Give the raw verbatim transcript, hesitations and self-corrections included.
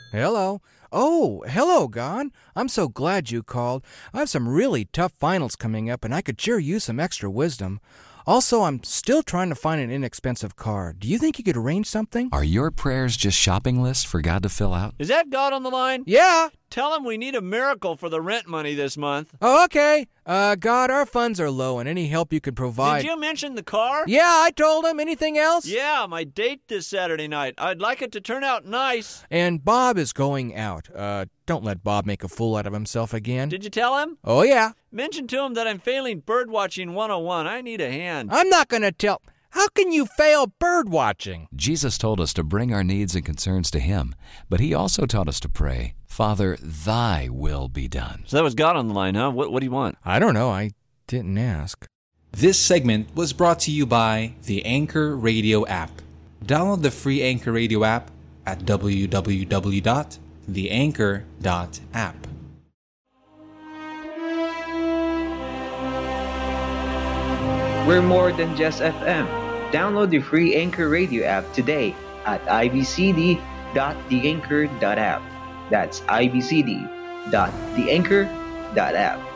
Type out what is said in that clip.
Hello. Oh, hello, Gon. I'm so glad you called. I have some really tough finals coming up, and I could sure use some extra wisdom. Also, I'm still trying to find an inexpensive car. Do you think you could arrange something? Are your prayers just shopping lists for God to fill out? Is that God on the line? Yeah. Tell him we need a miracle for the rent money this month. Oh, okay. Uh, God, our funds are low, and any help you could provide... Did you mention the car? Yeah, I told him. Anything else? Yeah, my date this Saturday night. I'd like it to turn out nice. And Bob is going out. Uh, don't let Bob make a fool out of himself again. Did you tell him? Oh, yeah. Mention to him that I'm failing birdwatching one oh one. I need a hand. I'm not going to tell... How can you fail bird watching? Jesus told us to bring our needs and concerns to Him, but He also taught us to pray, Father, Thy will be done. So that was God on the line, huh? What, what do you want? I don't know. I didn't ask. This segment was brought to you by the Anchor Radio app. Download the free Anchor Radio app at w w w dot the anchor dot app. We're more than just F M. Download the free Anchor Radio app today at i b c d dot the anchor dot app. That's i b c d dot the anchor dot app.